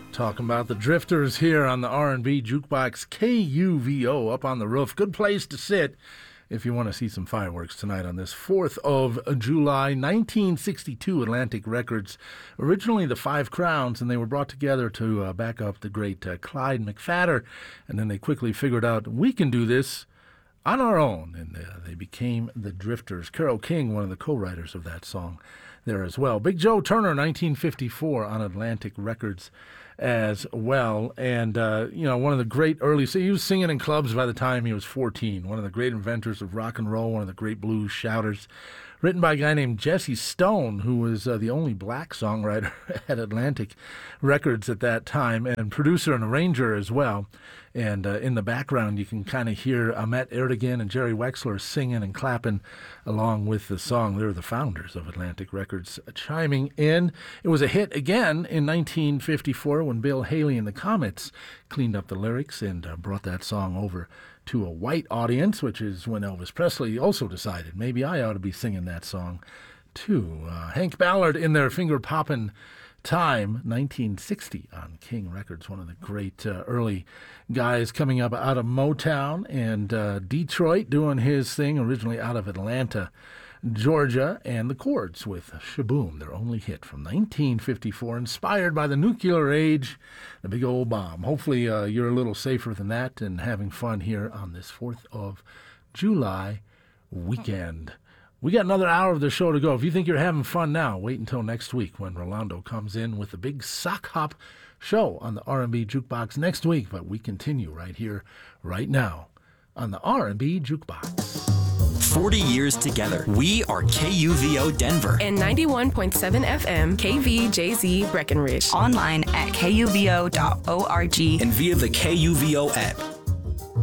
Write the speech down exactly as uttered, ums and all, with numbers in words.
Talking about the Drifters here on the R and B Jukebox, K U V O, up on the roof. Good place to sit if you want to see some fireworks tonight on this fourth of July, nineteen sixty-two, Atlantic Records. Originally the Five Crowns, and they were brought together to uh, back up the great uh, Clyde McPhatter, and then they quickly figured out, we can do this on our own, and uh, they became the Drifters. Carole King, one of the co-writers of that song there as well. Big Joe Turner, nineteen fifty-four, on Atlantic Records as well. And, uh, you know, one of the great early, so he was singing in clubs by the time he was fourteen, one of the great inventors of rock and roll, one of the great blues shouters, written by a guy named Jesse Stone, who was uh, the only black songwriter at Atlantic Records at that time, and producer and arranger as well. And uh, in the background, you can kind of hear Ahmet Ertegun and Jerry Wexler singing and clapping along with the song. They're the founders of Atlantic Records chiming in. It was a hit again in nineteen fifty-four when Bill Haley and the Comets cleaned up the lyrics and uh, brought that song over to a white audience, which is when Elvis Presley also decided, maybe I ought to be singing that song too. Uh, Hank Ballard in their finger-poppin' time, nineteen sixty on King Records, one of the great uh, early guys coming up out of Motown, and uh, Detroit doing his thing, originally out of Atlanta, Georgia, and the Chords with Shaboom, their only hit from nineteen fifty-four, inspired by the nuclear age, the big old bomb. Hopefully uh, you're a little safer than that and having fun here on this fourth of July weekend. We got another hour of the show to go. If you think you're having fun now, wait until next week when Rolando comes in with the big sock hop show on the R and B Jukebox next week. But we continue right here, right now on the R and B Jukebox. forty years together. We are K U V O Denver. And ninety-one point seven F M K V J Z Breckenridge. Online at K U V O dot org. And via the K U V O app.